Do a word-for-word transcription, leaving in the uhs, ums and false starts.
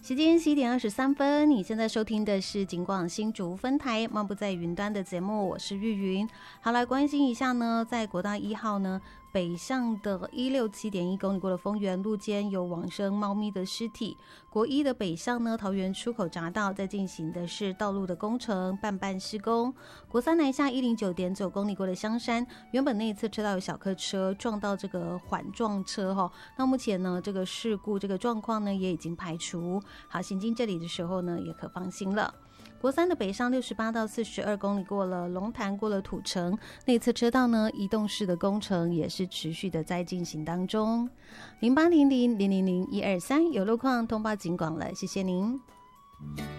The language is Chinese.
时间十一点二十三分，你现在收听的是警广新竹分台漫步在云端的节目，我是玉云。好，来关心一下呢，在国道一号呢北向的一六七点一公里过的丰原路间有往生猫咪的尸体。国一的北向呢，桃园出口匝道在进行的是道路的工程，半半施工。国三南下一零九点九公里过的香山，原本那一侧车道有小客车撞到这个缓撞车哈，那目前呢这个事故这个状况呢也已经排除。好，行经这里的时候呢也可放心了。国三的北上六十八到四十二公里过了龙潭，过了土城，内侧车道呢移动式的工程也是持续的在进行当中。零八零零零零零一二三有路况通报警广了，谢谢您。